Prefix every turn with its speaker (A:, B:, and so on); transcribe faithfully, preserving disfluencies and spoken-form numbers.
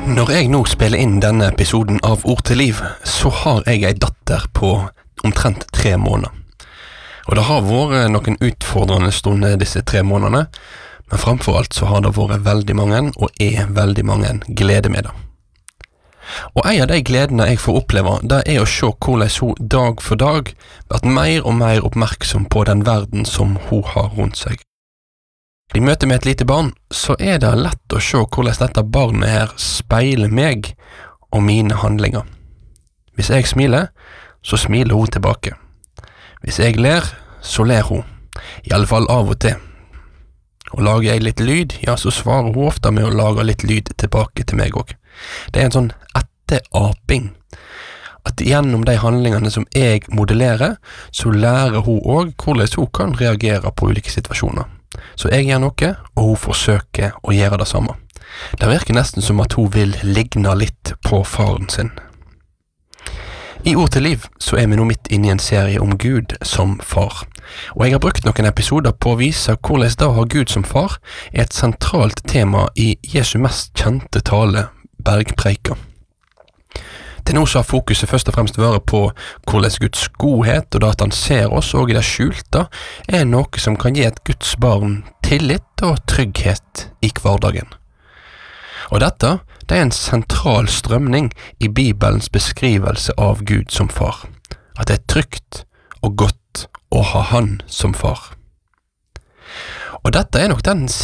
A: Når jeg nå spiller inn denne episoden av Ord til Liv, så har jeg en datter på omtrent tre måneder. Og det har vært noen utfordrende stunder disse tre månedene, men framfor alt så har det vært veldig mange, og er veldig mange glede med det. Og en av de gledene jeg får oppleve, det er å se hvordan hun dag for dag blir mer og mer oppmerksom på den verden som hun har rundt seg. I møte med et lite barn, så er det lett å se hvordan dette barnet her speiler meg og mine handlinger. Hvis jeg smiler, så smiler hun tilbake. Hvis jeg ler, så ler hun. I alle fall av og til. Og lager jeg litt lyd, ja, så svarer hun ofte med å lage litt lyd tilbake til meg også. Det er en sånn etteraping. At gjennom de handlingene som jeg modellerer, så lærer hun også hvordan hun kan reagere på ulike situasjoner. Så jeg gjør noe, og hun forsøker å gjøre det samme. Det virker nesten som at hun vil ligne litt på faren sin. I Ord til Liv så er vi nå midt inne i en serie om Gud som far. Og jeg har brukt noen episoder på å vise hvordan det å ha Gud som far er et sentralt tema i Jesu mest kjente tale, Bergpreika. Til nå så har fokuset først og fremst vært på hvordan Guds godhet og det at han ser oss og i det skjulte er noe som kan gi et Guds barn tillit og trygghet i hverdagen. Og dette det er en sentral strømning i Bibelens beskrivelse av Gud som far. At det er trygt og godt å ha han som far. Og dette er nok den